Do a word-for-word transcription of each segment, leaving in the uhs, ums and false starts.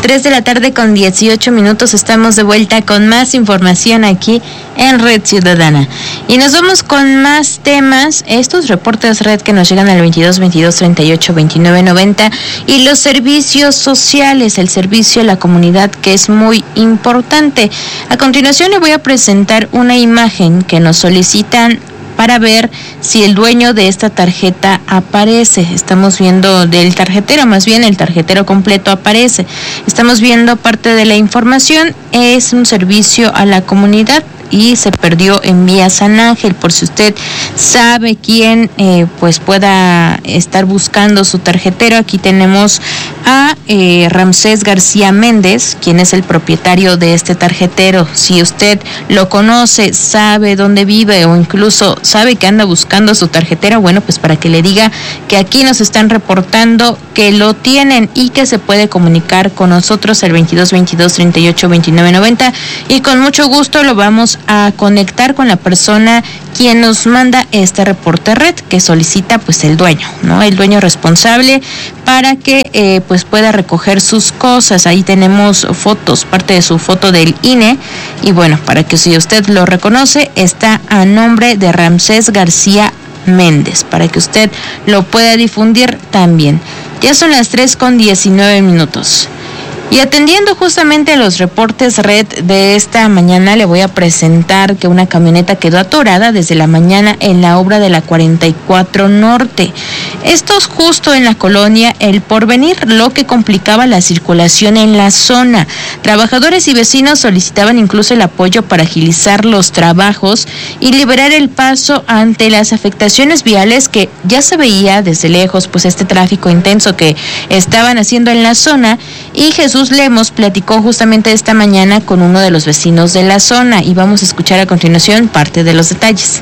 tres de la tarde con dieciocho minutos, estamos de vuelta con más información aquí en Red Ciudadana. Y nos vamos con más temas, estos reportes Red que nos llegan al veintidós veintidós treinta y ocho veintinueve noventa y los servicios sociales, el servicio a la comunidad que es muy importante. A continuación le voy a presentar una imagen que nos solicitan para ver si el dueño de esta tarjeta aparece. Estamos viendo del tarjetero, más bien el tarjetero completo aparece. Estamos viendo parte de la información, es un servicio a la comunidad y se perdió en Vía San Ángel. Por si usted sabe quién eh, pues pueda estar buscando su tarjetero, aquí tenemos a eh, Ramsés García Méndez, quien es el propietario de este tarjetero. Si usted lo conoce, sabe dónde vive o incluso sabe que anda buscando su tarjetero, bueno, pues para que le diga que aquí nos están reportando que lo tienen y que se puede comunicar con nosotros el veintidós veintidós treinta y ocho veintinueve noventa y con mucho gusto lo vamos a conectar con la persona quien nos manda este reporte Red que solicita pues el dueño, ¿no? El dueño responsable para que eh, pues pueda recoger sus cosas. Ahí tenemos fotos, parte de su foto del I N E y bueno, para que si usted lo reconoce, está a nombre de Ramsés García Méndez, para que usted lo pueda difundir también. Ya son las tres con diecinueve minutos. Y atendiendo justamente a los reportes Red de esta mañana, le voy a presentar que una camioneta quedó atorada desde la mañana en la obra de la cuarenta y cuatro Norte. Esto es justo en la colonia El Porvenir, lo que complicaba la circulación en la zona. Trabajadores y vecinos solicitaban incluso el apoyo para agilizar los trabajos y liberar el paso ante las afectaciones viales que ya se veía desde lejos, pues este tráfico intenso que estaban haciendo en la zona. Y Jesús Lemos platicó justamente esta mañana con uno de los vecinos de la zona y vamos a escuchar a continuación parte de los detalles.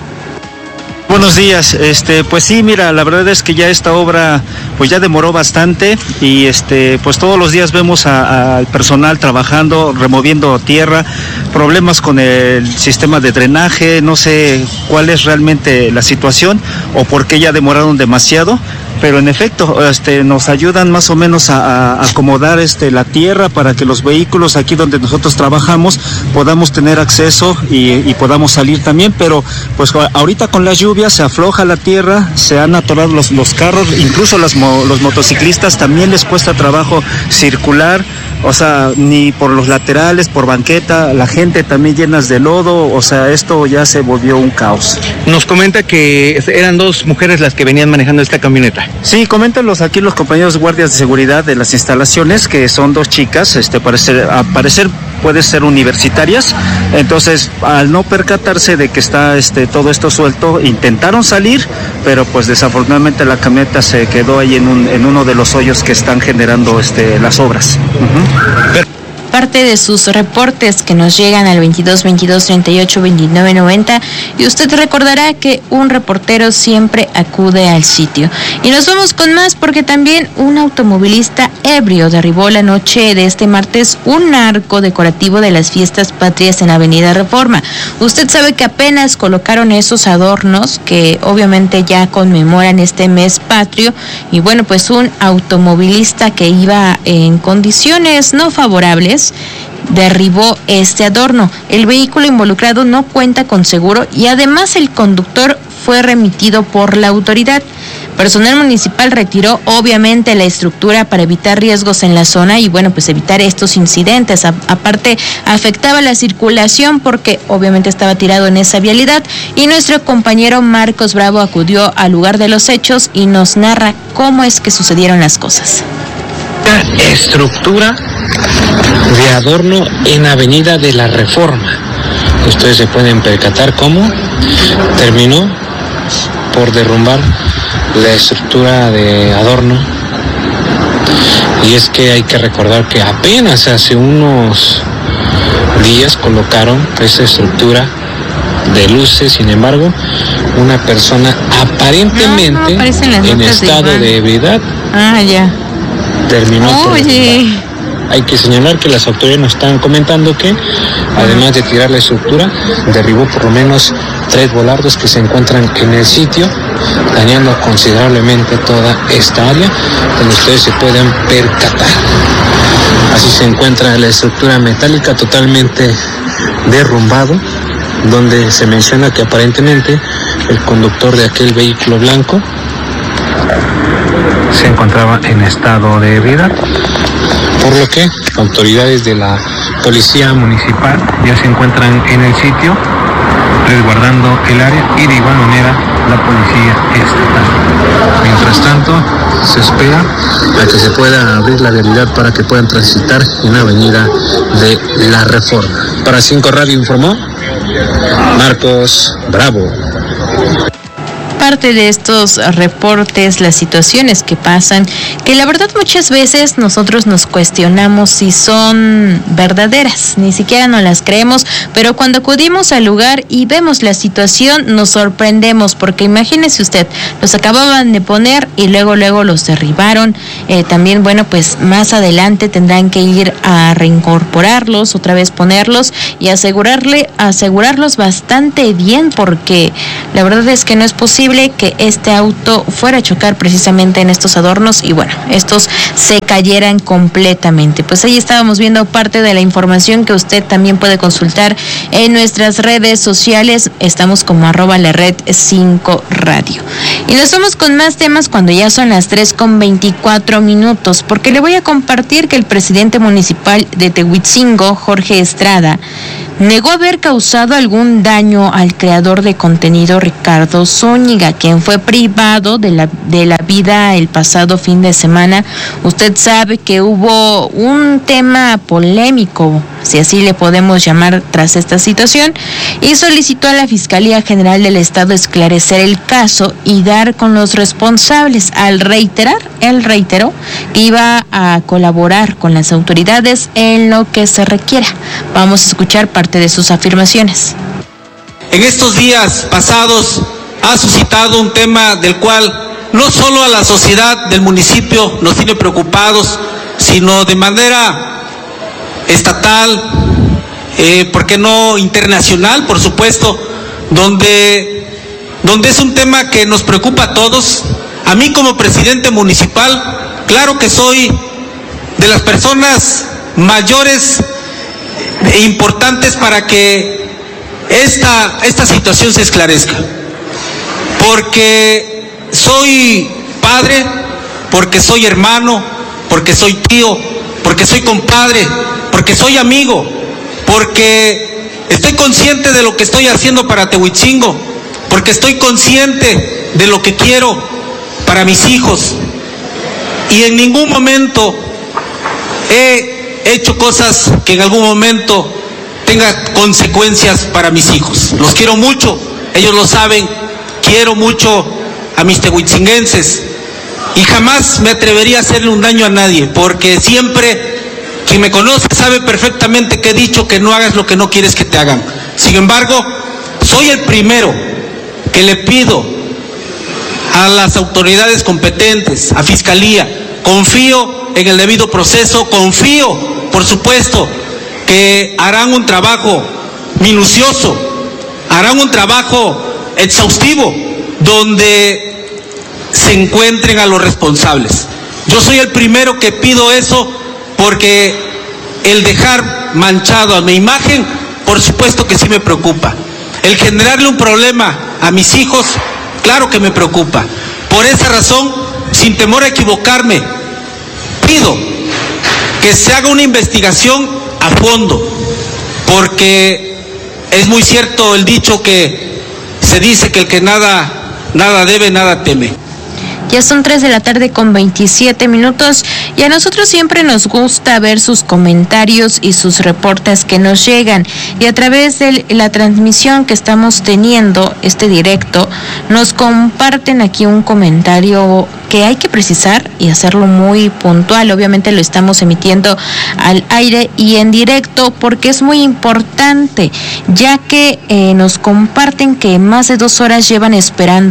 Buenos días, este, pues sí, mira, la verdad es que ya esta obra pues ya demoró bastante y este, pues todos los días vemos al personal trabajando, removiendo tierra, problemas con el sistema de drenaje, no sé cuál es realmente la situación o por qué ya demoraron demasiado. Pero en efecto, este, nos ayudan más o menos a, a acomodar este, la tierra para que los vehículos aquí donde nosotros trabajamos podamos tener acceso y, y podamos salir también, pero pues ahorita con las lluvias se afloja la tierra, se han atorado los, los carros, incluso las, los motociclistas también les cuesta trabajo circular, o sea, ni por los laterales, por banqueta, la gente también llenas de lodo, o sea, esto ya se volvió un caos. Nos comenta que eran dos mujeres las que venían manejando esta camioneta. Sí, coméntalos aquí los compañeros guardias de seguridad de las instalaciones, que son dos chicas, este, parecer, a parecer puede ser universitarias, entonces al no percatarse de que está este, todo esto suelto, intentaron salir, pero pues desafortunadamente la camioneta se quedó ahí en, un, en uno de los hoyos que están generando este, las obras. Uh-huh. Pero parte de sus reportes que nos llegan al veintidós veintidós treinta y ocho veintinueve noventa y usted recordará que un reportero siempre acude al sitio. Y nos vamos con más porque también un automovilista ebrio derribó la noche de este martes un arco decorativo de las fiestas patrias en Avenida Reforma. Usted sabe que apenas colocaron esos adornos que obviamente ya conmemoran este mes patrio y bueno, pues un automovilista que iba en condiciones no favorables derribó este adorno. El vehículo involucrado no cuenta con seguro y además el conductor fue remitido por la autoridad. Personal municipal retiró obviamente la estructura para evitar riesgos en la zona y bueno, pues evitar estos incidentes. A- aparte afectaba la circulación porque obviamente estaba tirado en esa vialidad y nuestro compañero Marcos Bravo acudió al lugar de los hechos y nos narra cómo es que sucedieron las cosas. Estructura de adorno en Avenida de la Reforma. Ustedes se pueden percatar cómo terminó por derrumbar la estructura de adorno. Y es que hay que recordar que apenas hace unos días colocaron esa estructura de luces. Sin embargo, una persona aparentemente no, no en estado de, de ebriedad ah, ya. terminó por Oye. Hay que señalar que las autoridades nos están comentando que, además de tirar la estructura, derribó por lo menos tres volardos que se encuentran en el sitio, dañando considerablemente toda esta área, donde ustedes se pueden percatar. Así se encuentra la estructura metálica totalmente derrumbado, donde se menciona que aparentemente el conductor de aquel vehículo blanco se encontraba en estado de ebriedad, por lo que autoridades de la policía municipal ya se encuentran en el sitio resguardando el área, y de igual manera la policía estatal. Mientras tanto, se espera a que se pueda abrir la vialidad para que puedan transitar en la avenida de la Reforma. Para Cinco Radio informó Marcos Bravo. Parte de estos reportes, las situaciones que pasan, que la verdad muchas veces nosotros nos cuestionamos si son verdaderas, ni siquiera nos las creemos, pero cuando acudimos al lugar y vemos la situación nos sorprendemos, porque imagínese usted, los acababan de poner y luego luego los derribaron. Eh, también, bueno, pues más adelante tendrán que ir a reincorporarlos, otra vez ponerlos y asegurarle, asegurarlos bastante bien, porque la verdad es que no es posible que este auto fuera a chocar precisamente en estos adornos y bueno, estos se cayeran completamente. Pues ahí estábamos viendo parte de la información que usted también puede consultar en nuestras redes sociales. Estamos como arroba la red cinco radio. Y nos vamos con más temas cuando ya son las tres con veinticuatro minutos, porque le voy a compartir que el presidente municipal de Tehuitzingo, Jorge Estrada, negó haber causado algún daño al creador de contenido Ricardo Zúñiga, quien fue privado de la, de la vida el pasado fin de semana. Usted sabe que hubo un tema polémico, si así le podemos llamar, tras esta situación, y solicitó a la Fiscalía General del Estado esclarecer el caso y dar con los responsables. Al reiterar, él reiteró que iba a colaborar con las autoridades en lo que se requiera. Vamos a escuchar parte de sus afirmaciones. En estos días pasados ha suscitado un tema del cual no solo a la sociedad del municipio nos tiene preocupados, sino de manera estatal, eh, ¿por qué no internacional, por supuesto, donde, donde es un tema que nos preocupa a todos. A mí como presidente municipal, claro que soy de las personas mayores e importantes para que esta, esta situación se esclarezca, porque soy padre, porque soy hermano, porque soy tío, porque soy compadre, porque soy amigo, porque estoy consciente de lo que estoy haciendo para Tehuitzingo, porque estoy consciente de lo que quiero para mis hijos, y en ningún momento he hecho cosas que en algún momento tenga consecuencias para mis hijos. Los quiero mucho, ellos lo saben, quiero mucho a mis tehuitzinguenses y jamás me atrevería a hacerle un daño a nadie, porque siempre quien me conoce sabe perfectamente que he dicho que no hagas lo que no quieres que te hagan. Sin embargo, soy el primero que le pido a las autoridades competentes, a Fiscalía, confío en el debido proceso, confío, por supuesto, que harán un trabajo minucioso, harán un trabajo exhaustivo, donde se encuentren a los responsables. Yo soy el primero que pido eso, porque el dejar manchado a mi imagen, por supuesto que sí me preocupa. El generarle un problema a mis hijos, claro que me preocupa. Por esa razón, sin temor a equivocarme, pido que se haga una investigación a fondo, porque es muy cierto el dicho que se dice que el que nada, nada debe, nada teme. Ya son tres de la tarde con veintisiete minutos y a nosotros siempre nos gusta ver sus comentarios y sus reportes que nos llegan, y a través de la transmisión que estamos teniendo, este directo, nos comparten aquí un comentario que hay que precisar y hacerlo muy puntual. Obviamente lo estamos emitiendo al aire y en directo porque es muy importante, ya que eh, nos comparten que más de dos horas llevan esperando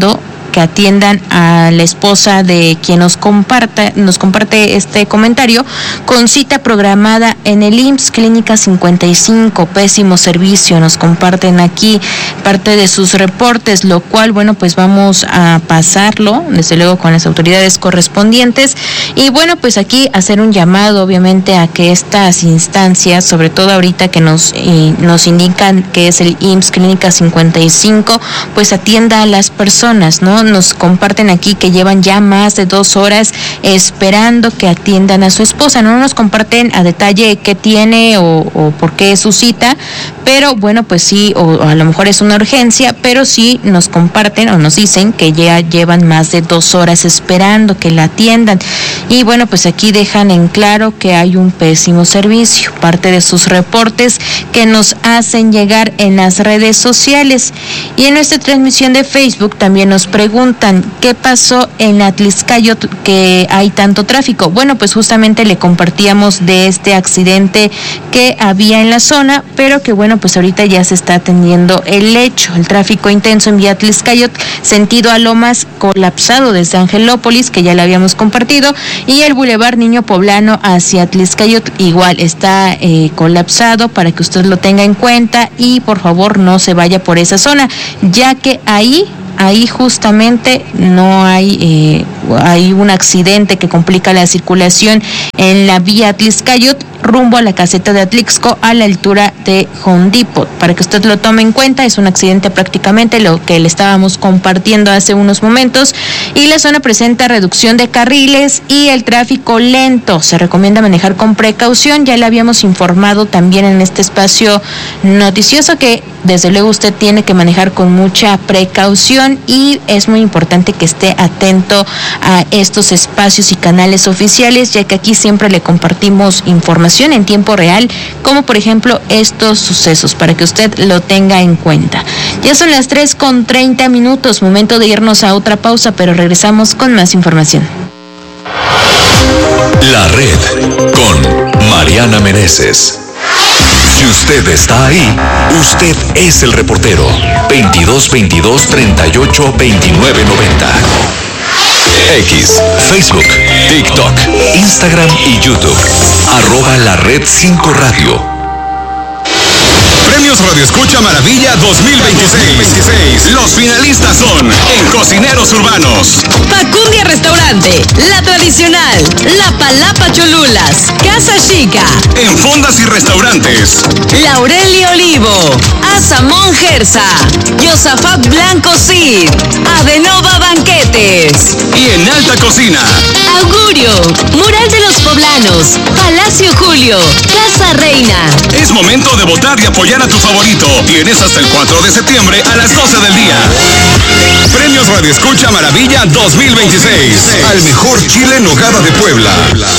que atiendan a la esposa de quien nos comparta, nos comparte este comentario, con cita programada en el I M S S Clínica cincuenta y cinco, pésimo servicio, nos comparten aquí parte de sus reportes, lo cual, bueno, pues vamos a pasarlo, desde luego, con las autoridades correspondientes, y bueno, pues aquí hacer un llamado, obviamente, a que estas instancias, sobre todo ahorita que nos, eh, nos indican que es el I M S S Clínica cincuenta y cinco, pues atienda a las personas, ¿no? Nos comparten aquí que llevan ya más de dos horas esperando que atiendan a su esposa, no nos comparten a detalle qué tiene o, o por qué es su cita, pero bueno, pues sí, o, o a lo mejor es una urgencia, pero sí nos comparten o nos dicen que ya llevan más de dos horas esperando que la atiendan, y bueno, pues aquí dejan en claro que hay un pésimo servicio, parte de sus reportes que nos hacen llegar en las redes sociales. Y en nuestra transmisión de Facebook también nos preguntan qué pasó en Atlixcayotl que hay tanto tráfico. Bueno, pues justamente le compartíamos de este accidente que había en la zona, pero que bueno, pues ahorita ya se está atendiendo el hecho. El tráfico intenso en vía Atlixcayotl, sentido a Lomas, colapsado desde Angelópolis, que ya le habíamos compartido, y el Boulevard Niño Poblano hacia Atlixcayotl igual está eh, colapsado, para que usted lo tenga en cuenta y por favor no se vaya por esa zona, ya que ahí Ahí justamente no hay, eh, hay un accidente que complica la circulación en la vía Atlixcayotl rumbo a la caseta de Atlixco a la altura de Home Depot. Para que usted lo tome en cuenta, es un accidente prácticamente lo que le estábamos compartiendo hace unos momentos, y la zona presenta reducción de carriles y el tráfico lento. Se recomienda manejar con precaución, ya le habíamos informado también en este espacio noticioso que desde luego usted tiene que manejar con mucha precaución, y es muy importante que esté atento a estos espacios y canales oficiales, ya que aquí siempre le compartimos información en tiempo real, como por ejemplo estos sucesos, para que usted lo tenga en cuenta. Ya son las tres con treinta minutos, momento de irnos a otra pausa, pero regresamos con más información. La Red con Mariana Meneses. Si usted está ahí, usted es el reportero. veintidós veintidós treinta y ocho veintinueve noventa. X, Facebook, TikTok, Instagram y YouTube. Arroba La Red cinco Radio. Premios Radio Escucha Maravilla dos mil veintiséis. Los finalistas son en Cocineros Urbanos: Facundia Restaurante, La Tradicional, La Palapa Cholulas, Casa Chica. En Fondas y Restaurantes: Laureli Olivo, Asamón Gersa, Yosafat Blanco Cid, Adenova Banquetes. Y en Alta Cocina: Augurio, Mural de los Poblanos, Palacio Julio, Casa Reina. Es momento de votar y apoyar a tu favorito. Tienes hasta el cuatro de septiembre a las doce del día. Premios Radio Escucha Maravilla dos mil veintiséis. Al mejor chile en nogada de Puebla.